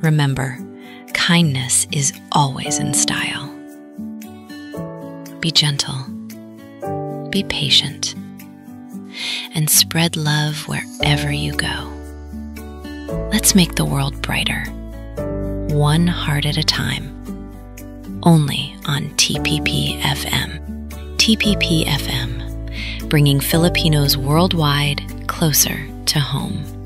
Remember, kindness is always in style. Be gentle, be patient, and spread love wherever you go. Let's make the world brighter, one heart at a time, only on TPP FM. TPP FM, bringing Filipinos worldwide closer to home.